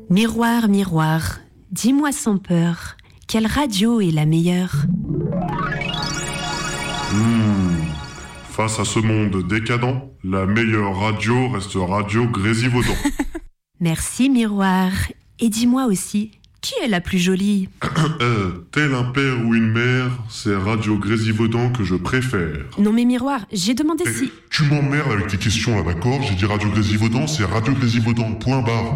Miroir, miroir, dis-moi sans peur, quelle radio est la meilleure ? Face à ce monde décadent, la meilleure radio reste Radio Grésivaudan. Merci miroir, et dis-moi aussi, qui est la plus jolie ? Tel un père ou une mère, c'est Radio Grésivaudan que je préfère. Non mais miroir, j'ai demandé si... Tu m'emmerdes avec tes questions là, d'accord ? J'ai dit Radio Grésivaudan, c'est Radio Grésivaudan, point barre.